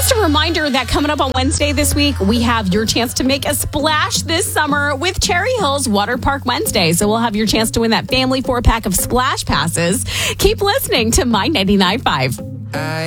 Just a reminder that coming up on Wednesday this week, we have your chance to make a splash this summer with Cherry Hills Water Park Wednesday. So we'll have your chance to win that family 4-pack of splash passes. Keep listening to My 99.5.